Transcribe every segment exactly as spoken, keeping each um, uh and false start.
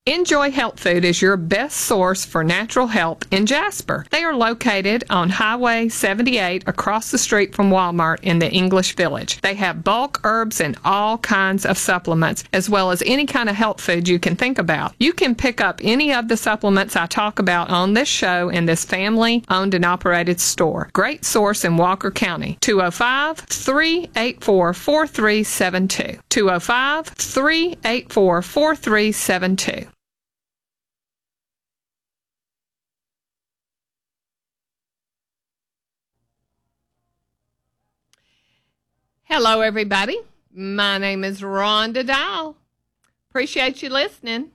Enjoy Health Food is your best source for natural health in Jasper. They are located on Highway seventy-eight across the street from Walmart in the English Village. They have bulk herbs and all kinds of supplements, as well as any kind of health food you can think about. You can pick up any of the supplements I talk about on this show in this family-owned and operated store. Great source in Walker County. two oh five, three eight four, four three seven two. two oh five, three eight four, four three seven two. Hello, everybody. My name is Rhonda Dial. Appreciate you listening.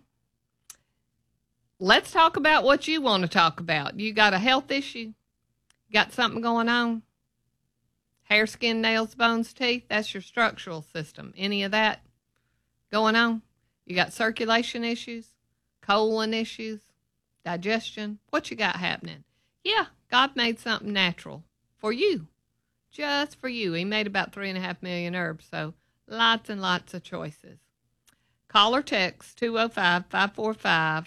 Let's talk about what you want to talk about. You got a health issue? Got something going on? Hair, skin, nails, bones, teeth? That's your structural system. Any of that going on? You got circulation issues? Colon issues? Digestion? What you got happening? Yeah, God made something natural for you. Just for you. He made about three and a half million herbs, so lots and lots of choices. Call or text two oh five, five four five,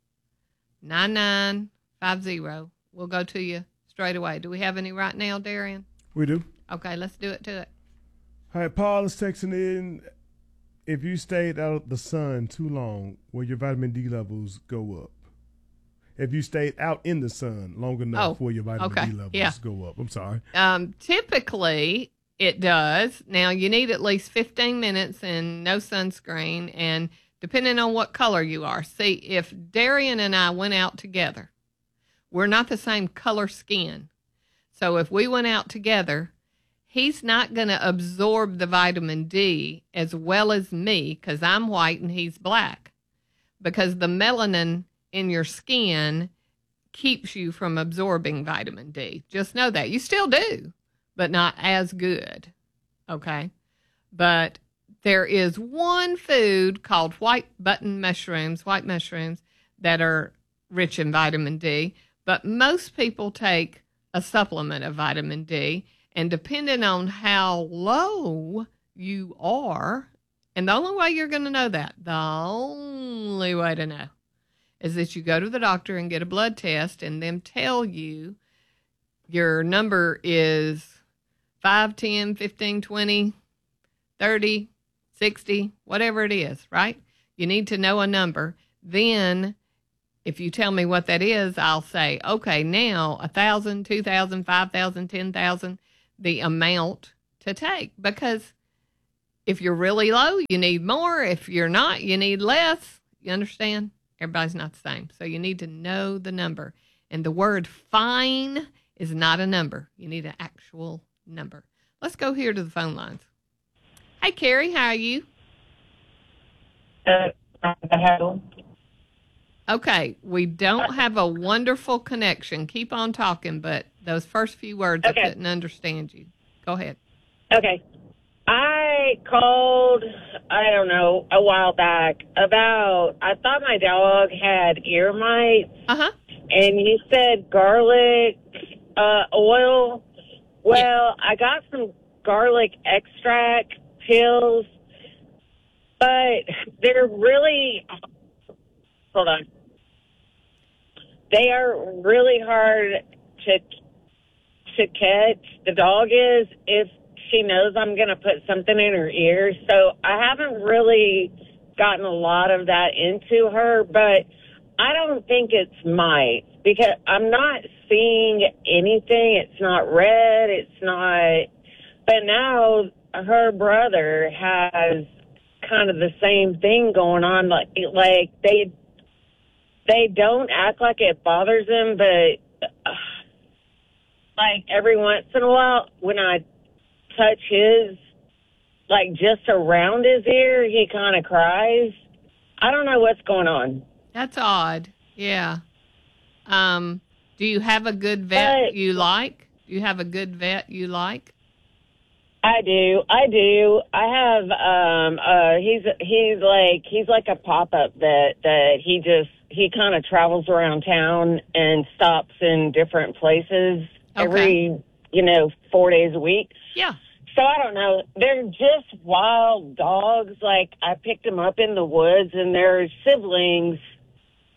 nine nine five zero. We'll go to you straight away. Do we have any right now, Darian? We do. Okay, let's do it to it. All right, Paul is texting in. If you stayed out of the sun too long, will your vitamin D levels go up? If you stayed out in the sun long enough, oh, will your vitamin okay. D levels yeah. go up? I'm sorry. Um, typically, it does. Now, you need at least fifteen minutes and no sunscreen, and depending on what color you are. See, if Darian and I went out together, we're not the same color skin. So if we went out together, he's not going to absorb the vitamin D as well as me because I'm white and he's black, because the melanin in your skin keeps you from absorbing vitamin D. Just know that. You still do, but not as good. Okay? But there is one food called white button mushrooms, white mushrooms, that are rich in vitamin D. But most people take a supplement of vitamin D, and depending on how low you are, and the only way you're going to know that, the only way to know, is that you go to the doctor and get a blood test and them tell you your number is five, ten, fifteen, twenty, thirty, sixty, whatever it is, right? You need to know a number. Then if you tell me what that is, I'll say, okay, now one thousand, two thousand, five thousand, ten thousand, the amount to take. Because if you're really low, you need more. If you're not, you need less. You understand? Everybody's not the same. So you need to know the number. And the word fine is not a number. You need an actual number. Let's go here to the phone lines. Hey, Carrie, how are you? Uh, hello. Okay, we don't have a wonderful connection. Keep on talking, but those first few words, okay. I couldn't understand you. Go ahead. Okay. I called, I don't know, a while back about, I thought my dog had ear mites. Uh-huh. And you said garlic uh, oil. Well, yeah. I got some garlic extract pills, but they're really, hold on. They are really hard to to catch. The dog is, if she knows I'm going to put something in her ear. So I haven't really gotten a lot of that into her, but I don't think it's mites because I'm not seeing anything. It's not red. It's not, but now her brother has kind of the same thing going on. Like, like they, they don't act like it bothers them, but uh, like every once in a while when I touch his, like just around his ear, he kind of cries. I don't know what's going on. That's odd. Yeah. Um, do you have a good vet but, you like? Do you have a good vet you like? I do. I do. I have, um, uh, he's, he's like, he's like a pop-up vet that he just, he kind of travels around town and stops in different places okay. every, you know, four days a week. Yeah. So I don't know. They're just wild dogs. Like I picked them up in the woods and they're siblings.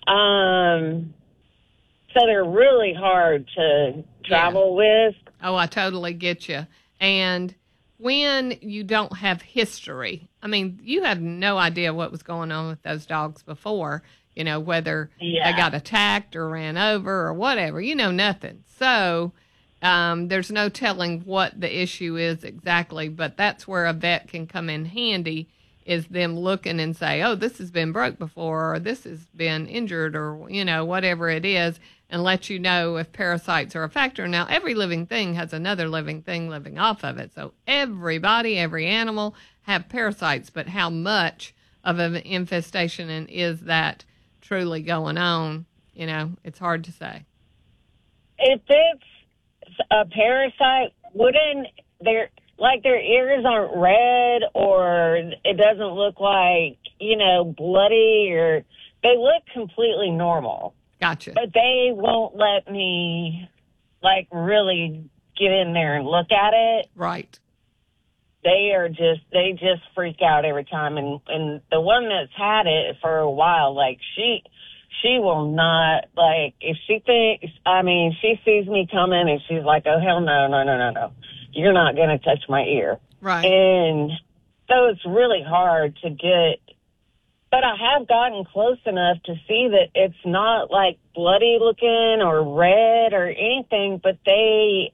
Um, so they're really hard to travel with. Oh, I totally get you. And when you don't have history, I mean, you have no idea what was going on with those dogs before, you know, whether Yeah. they got attacked or ran over or whatever. You know nothing. So um, there's no telling what the issue is exactly, but that's where a vet can come in handy, is them looking and say, oh, this has been broke before, or this has been injured, or, you know, whatever it is, and let you know if parasites are a factor. Now, every living thing has another living thing living off of it. So everybody, every animal have parasites, but how much of an infestation and is that truly going on? You know, it's hard to say. If it's a parasite, wouldn't their like their ears aren't red, or it doesn't look like, you know, bloody, or they look completely normal. Gotcha. But they won't let me, like, really get in there and look at it. Right. They are just, they just freak out every time. And, and the one that's had it for a while, like, she, she will not, like, if she thinks, I mean, she sees me coming and she's like, oh, hell no, no, no, no, no. You're not going to touch my ear. Right. And so it's really hard to get, but I have gotten close enough to see that it's not like bloody looking or red or anything, but they,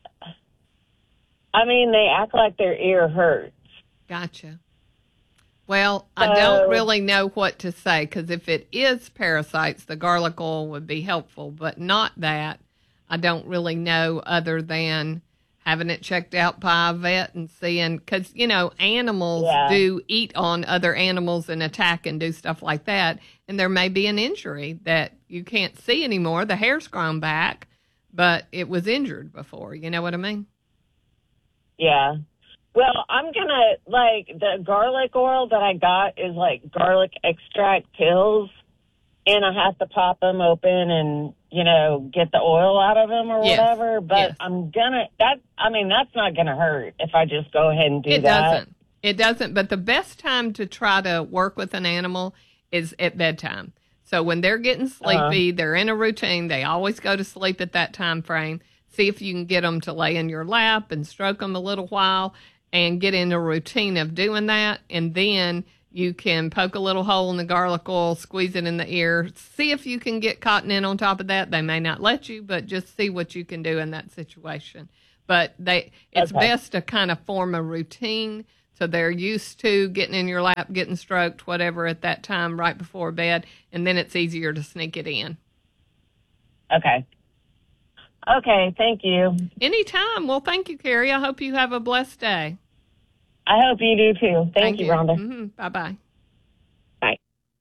I mean, they act like their ear hurts. Gotcha. Well, I So- don't really know what to say, because if it is parasites, the garlic oil would be helpful, but not that. I don't really know, other than having it checked out by a vet and seeing, because, you know, animals Yeah. do eat on other animals and attack and do stuff like that. And there may be an injury that you can't see anymore. The hair's grown back, but it was injured before. You know what I mean? Yeah. Well, I'm going to, like, the garlic oil that I got is like garlic extract pills, and I have to pop them open and, you know, get the oil out of them or Yes. whatever. But Yes. I'm going to, that, I mean, that's not going to hurt if I just go ahead and do It that. doesn't. It doesn't. But the best time to try to work with an animal is at bedtime. So when they're getting sleepy, Uh-huh. they're in a routine. They always go to sleep at that time frame. See if you can get them to lay in your lap and stroke them a little while and get in a routine of doing that. And then you can poke a little hole in the garlic oil, squeeze it in the ear. See if you can get cotton in on top of that. They may not let you, but just see what you can do in that situation. But they, it's Okay. best to kind of form a routine so they're used to getting in your lap, getting stroked, whatever, at that time right before bed, and then it's easier to sneak it in. Okay. Okay, thank you. Anytime. Well, thank you, Carrie. I hope you have a blessed day. I hope you do too. Thank, you, Rhonda. Mm-hmm. Bye-bye. Bye.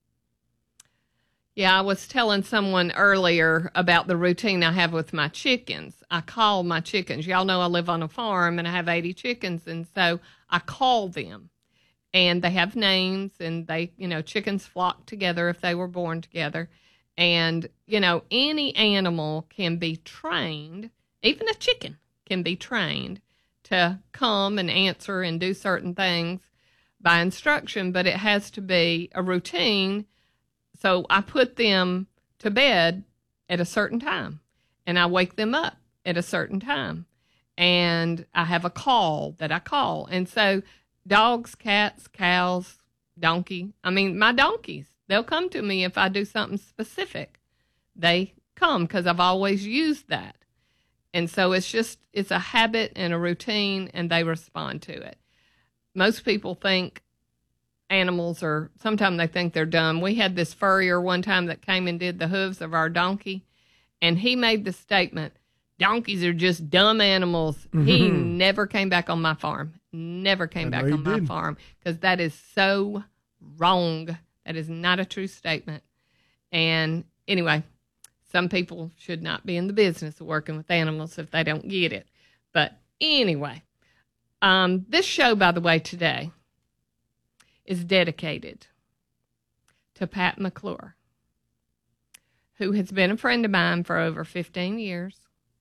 Yeah, I was telling someone earlier about the routine I have with my chickens. I call my chickens. Y'all know I live on a farm and I have eighty chickens, and so I call them. And they have names, and they, you know, chickens flock together if they were born together. And, you know, any animal can be trained, even a chicken can be trained to come and answer and do certain things by instruction, but it has to be a routine. So I put them to bed at a certain time, and I wake them up at a certain time, and I have a call that I call. And so dogs, cats, cows, donkey, I mean, my donkeys, they'll come to me if I do something specific. They come because I've always used that. And so it's just, it's a habit and a routine, and they respond to it. Most people think animals are, sometimes they think they're dumb. We had this furrier one time that came and did the hooves of our donkey, and he made the statement, donkeys are just dumb animals. Mm-hmm. He never came back on my farm. Never came back on my farm, because that is so wrong. That is not a true statement. And anyway, some people should not be in the business of working with animals if they don't get it. But anyway, um, this show, by the way, today is dedicated to Pat McClure, who has been a friend of mine for over fifteen years.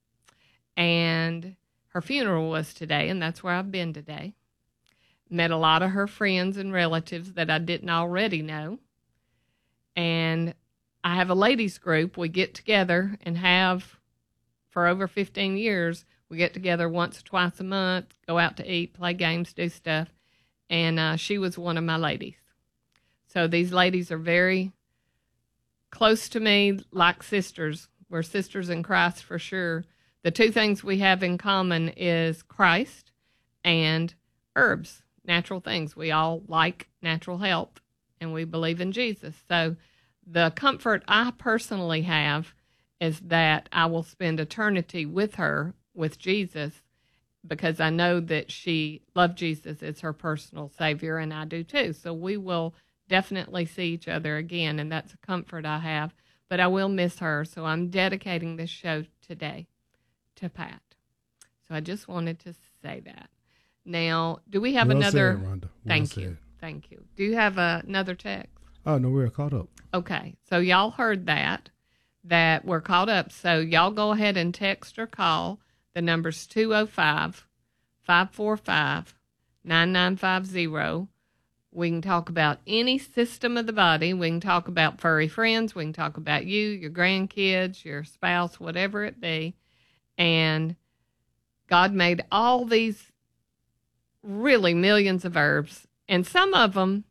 And her funeral was today, and that's where I've been today. Met a lot of her friends and relatives that I didn't already know. And I have a ladies group. We get together and have for over fifteen years. We get together once or twice a month, go out to eat, play games, do stuff. And uh, she was one of my ladies. So these ladies are very close to me, like sisters. We're sisters in Christ for sure. The two things we have in common is Christ and herbs, natural things. We all like natural health, and we believe in Jesus. So the comfort I personally have is that I will spend eternity with her, with Jesus, because I know that she loved Jesus as her personal Savior, and I do too. So we will definitely see each other again, and that's a comfort I have. But I will miss her, so I'm dedicating this show today to Pat. So I just wanted to say that. Now, do we have well another? Said, Rhonda. Well Thank said. you. Thank you. Do you have a, another text? Oh, no, we're caught up. Okay. So y'all heard that, that we're caught up. So y'all go ahead and text or call. The number's two oh five, five four five, nine nine five zero. We can talk about any system of the body. We can talk about furry friends. We can talk about you, your grandkids, your spouse, whatever it be. And God made all these really millions of herbs, and some of them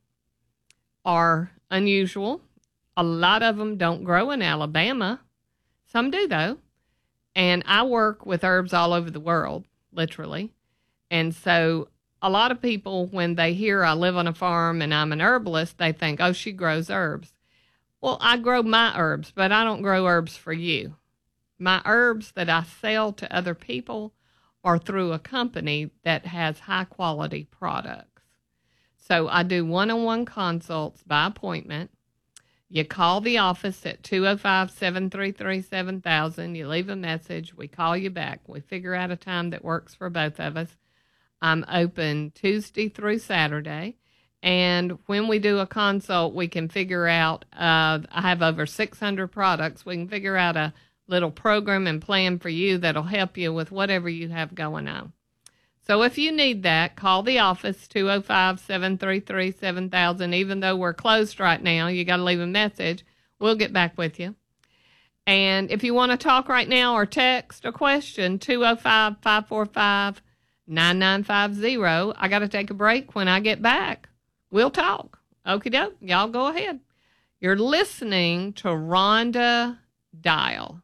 are unusual. A lot of them don't grow in Alabama. Some do, though. And I work with herbs all over the world, literally. And so a lot of people, when they hear I live on a farm and I'm an herbalist, they think, oh, she grows herbs. Well, I grow my herbs, but I don't grow herbs for you. My herbs that I sell to other people are through a company that has high-quality products. So I do one-on-one consults by appointment. You call the office at two oh five, seven three three, seven thousand. You leave a message. We call you back. We figure out a time that works for both of us. I'm open Tuesday through Saturday. And when we do a consult, we can figure out, uh, I have over six hundred products. We can figure out a little program and plan for you that'll help you with whatever you have going on. So if you need that, call the office, two oh five, seven three three, seven thousand. Even though we're closed right now, you got to leave a message. We'll get back with you. And if you want to talk right now or text a question, two oh five, five four five, nine nine five zero. I got to take a break. When I get back, we'll talk. Okie doke. Y'all go ahead. You're listening to Rhonda Dial.